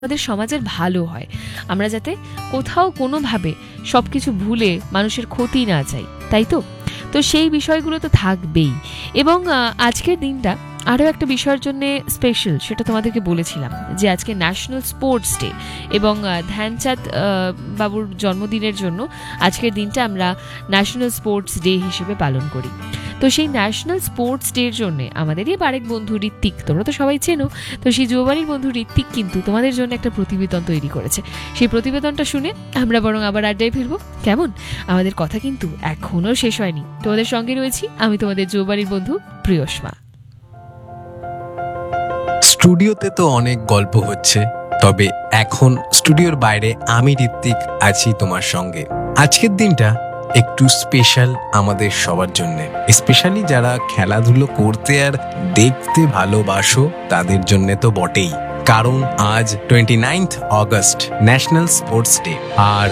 আমাদের সমাজের ভালো হয়, আমরা যাতে কোথাও কোনোভাবে সব কিছু ভুলে মানুষের ক্ষতি না চাই, তাই তো? তো সেই বিষয়গুলো তো থাকবেই। এবং আজকের দিনটা আরও একটা বিষয়ের জন্য স্পেশাল, সেটা তোমাদেরকে বলেছিলাম যে আজকে ন্যাশনাল স্পোর্টস ডে, এবং ধ্যানচাঁদ বাবুর জন্মদিনের জন্য আজকের দিনটা আমরা ন্যাশনাল স্পোর্টস ডে হিসেবে পালন করি। তো সেই ন্যাশনাল স্পোর্টস ডের জন্য আমাদেরই আরেক বন্ধু ঋত্বিক, তোমরা তো সবাই চেনো, তো সেই যুববাণীর বন্ধু ঋত্বিক কিন্তু তোমাদের জন্য একটা প্রতিবেদন তৈরি করেছে। সেই প্রতিবেদনটা শুনে আমরা বরং আবার আড্ডায় ফিরবো, কেমন? আমাদের কথা কিন্তু এখনও শেষ হয়নি। তোমাদের সঙ্গে রয়েছি আমি, তোমাদের যুববাণীর বন্ধু প্রিয়সমা। স্টুডিওতে তো অনেক গল্প হচ্ছে, তবে এখন স্টুডিওর বাইরে আমি ঋত্বিক আছি তোমার সঙ্গে। আজকের দিনটা একটু স্পেশাল আমাদের সবার জন্য, স্পেশালি যারা খেলাধুলো করতে আর দেখতে ভালোবাসো তাদের জন্য তো বটেই। কারণ আজ 29 অগস্ট ন্যাশনাল স্পোর্টস ডে, আর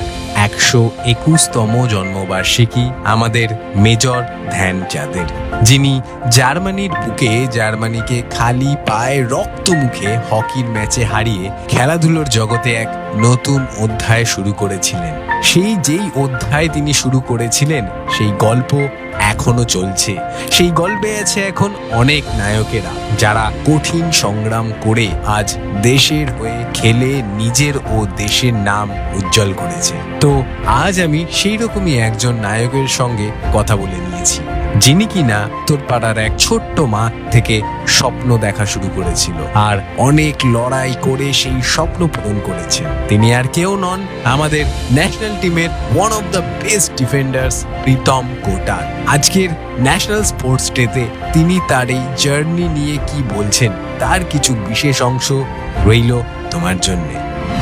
121তম জন্মবার্ষিকী আমাদের মেজর ধ্যানচাঁদের, যিনি জার্মানির বুকে জার্মানিকে খালি পায়ে রক্ত মুখে হকির ম্যাচে হারিয়ে খেলাধুলোর জগতে এক নতুন অধ্যায় শুরু করেছিলেন। যেই অধ্যায় তিনি শুরু করেছিলেন সেই গল্প এখনো চলছে। সেই গল্পে আছে এখন অনেক নায়কেরা, যারা কঠিন সংগ্রাম করে আজ দেশের হয়ে খেলে নিজের ও দেশের নাম উজ্জ্বল করেছে। তো আজ আমি সেই রকমই একজন নায়কের সঙ্গে কথা বলে নিয়েছি, যিনি কিনা তোর পাড়ার এক ছোট্ট মাঠ থেকে স্বপ্ন দেখা শুরু করেছিল আর অনেক লড়াই করে সেই স্বপ্ন পূরণ করেছেন। তিনি আর কেউ নন, আমাদের ন্যাশনাল টিমের one of the best defenders Pritam কোটাল। আজকের ন্যাশনাল স্পোর্টস ডেতে তিনি তার এই জার্নি নিয়ে কি বলছেন তার কিছু বিশেষ অংশ রইল তোমার জন্য।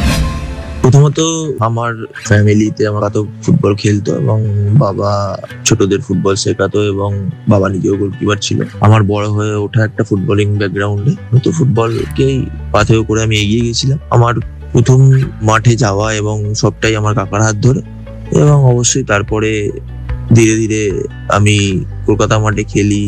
প্রথমত আমার ফ্যামিলিতে আমার তো ফুটবল খেলতো এবং বাবা ছোটদের ফুটবল শেখাতো এবং বাবা নিজেও গোলকিপার ছিল। আমার বড় হয়ে ওঠা একটা ফুটবলিং ব্যাকগ্রাউন্ডে, তো ফুটবলকেই পাথেয় করে আমি এগিয়ে গেছিলাম। আমার প্রথম মাঠে যাওয়া এবং সবটাই আমার কাকার হাত ধরে, এবং অবশ্যই তারপরে ধীরে ধীরে আমি কলকাতা মাঠে খেলি,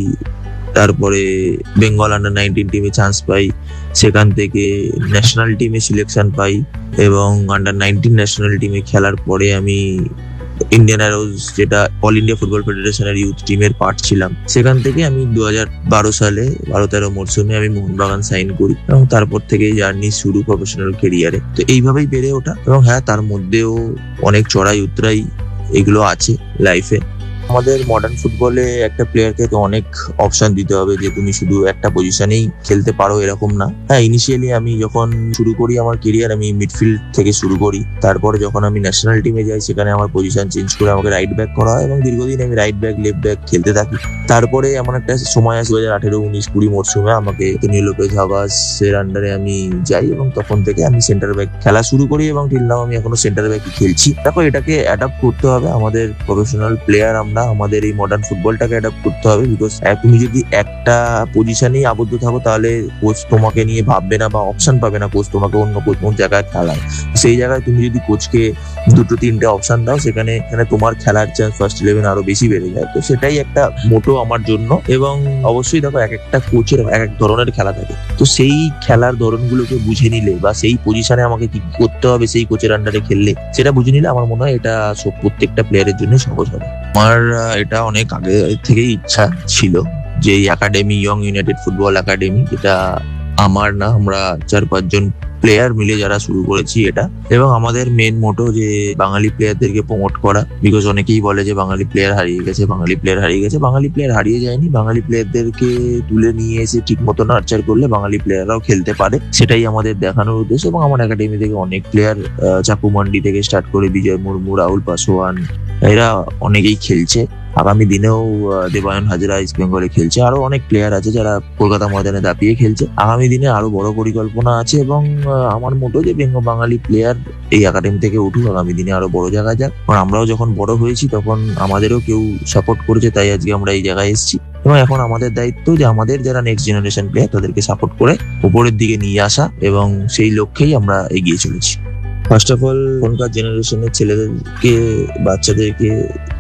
তারপরে বেঙ্গল আন্ডার-19 টিমে চান্স পাই, সেখান থেকে ন্যাশনাল টিমে সিলেকশন পাই, এবং আন্ডার-19 ন্যাশনাল টিমে খেলার পরে আমি ইন্ডিয়ান অ্যারোজ, যেটা অল ইন্ডিয়া ফুটবল ফেডারেশনের ইউথ টিমের পার্ট ছিলাম, সেখান থেকে আমি 2012 সালে 12-13 মরশুমে আমি মোহনবাগান সাইন করি, এবং তারপর থেকে জার্নি শুরু প্রফেশনাল কেরিয়ারে। তো এইভাবেই বেড়ে ওঠা, এবং হ্যাঁ, তার মধ্যেও অনেক চড়াই উতরাই এগুলো আছে লাইফে। আমাদের মডার্ন ফুটবলে একটা প্লেয়ারকে তো অনেক অপশন দিতে হবে, যে তুমি শুধু একটা পজিশনেই খেলতে পারো এরকম না। হ্যাঁ, ইনিশিয়ালি আমি যখন শুরু করি আমার কেরিয়ার, আমি মিডফিল্ড থেকে শুরু করি। তারপরে যখন আমি ন্যাশনাল টিমে যাই, সেখানে আমার পজিশন চেঞ্জ করে আমাকে রাইট ব্যাক করা হয়, এবং দীর্ঘদিন আমি রাইট ব্যাক, লেফট ব্যাক খেলতে থাকি। তারপরে এমন একটা সময় আসে 2018, 19, 20 মরশুমে আমাকে টনি লোপেজ হাভাসের আন্ডারে আমি যাই, এবং তখন থেকে আমি সেন্টার ব্যাক খেলা শুরু করি, এবং টিল নাও আমি এখনো সেন্টার ব্যাকই খেলছি। দেখো, এটাকে অ্যাডাপ্ট করতে হবে, আমাদের প্রফেশনাল প্লেয়ার আমরা, আমাদের এই মডার্ন ফুটবলটাকে অ্যাডাপ্ট করতে হবে। বিকজ তুমি যদি একটা পজিশনেই আবদ্ধ থাকো, তাহলে কোচ তোমাকে নিয়ে ভাববে না বা অপশন পাবে না কোচ তোমাকে অন্য কোন জায়গায় খেলায়। সেই জায়গায় তুমি যদি কোচকে 2-3টে অপশন দাও, সেখানে তোমার খেলার চান্স ফার্স্ট 11 আরো বেশি বেড়ে যায়। তো সেটাই একটা মোটো আমার জন্য। এবং অবশ্যই দেখো, এক একটা কোচের এক এক ধরনের খেলা থাকে, তো সেই খেলার ধরনগুলোকে বুঝে নিলে বা সেই পজিশনে আমাকে কি করতে হবে সেই কোচের আন্ডারে খেললে, সেটা বুঝে নিলে আমার মনে হয় এটা প্রত্যেকটা প্লেয়ারের জন্য সহজ হবে। আমার এটা অনেক আগে থেকেই ইচ্ছা ছিল যে এই academy, young United football academy, যেটা আমার না, আমরা 4-5 জন প্লেয়ার মিলে যারা শুরু করেছি এটা। এবং আমাদের মেন মোটো যে বাঙালি প্লেয়ারদেরকে প্রমোট করা। বিকজ অনেকেই বলে যে বাঙালি প্লেয়ার হারিয়ে গেছে, বাঙালি প্লেয়ার হারিয়ে গেছে। বাঙালি প্লেয়ার হারিয়ে যায়নি, বাঙালি প্লেয়ারদেরকে তুলে নিয়ে এসে ঠিক মতো নার্চার করলে বাঙালি প্লেয়াররাও খেলতে পারে, সেটাই আমাদের দেখানোর উদ্দেশ্য। এবং আমার একাডেমি থেকে অনেক প্লেয়ার, চাকু মান্ডি থেকে স্টার্ট করে বিজয় মুর্মু, রাহুল পাসওয়ান, এরা অনেকেই খেলছে। আগামী দিনেও দেবায়ন হাজরা ইস্ট বেঙ্গলে খেলছে, আরো অনেক প্লেয়ার আছে যারা কলকাতা ময়দানে দাপিয়ে খেলছে। আগামী দিনে আরো বড় পরিকল্পনা আছে, এবং আমার মোটো যে বাঙালি প্লেয়ার এই একাডেমি থেকে উঠুক, আগামী দিনে আরো বড় জায়গায় যাক। কারণ আমরাও যখন বড় হয়েছি তখন আমাদেরও কেউ সাপোর্ট করেছে, তাই আজকে আমরা এই জায়গায় এসেছি। এবং এখন আমাদের দায়িত্ব যে আমাদের যারা নেক্সট জেনারেশন প্লেয়ার, তাদেরকে সাপোর্ট করে উপরের দিকে নিয়ে আসা, এবং সেই লক্ষ্যেই আমরা এগিয়ে চলেছি। ফার্স্ট অফ অল, এখনকার জেনারেশনের ছেলেদেরকে, বাচ্চাদেরকে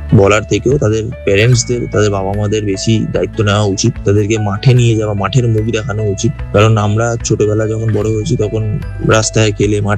বলার থেকেও তাদের প্যারেন্টসদের, তাদের বাবা মাদের বেশি দায়িত্ব নেওয়া উচিত। তাদেরকে মাঠে নিয়ে যাওয়া, মাঠের মুখ দেখানো উচিত। কারণ আমরা ছোটবেলা যখন বড় হয়েছি তখন রাস্তায় খেলে, মাঠে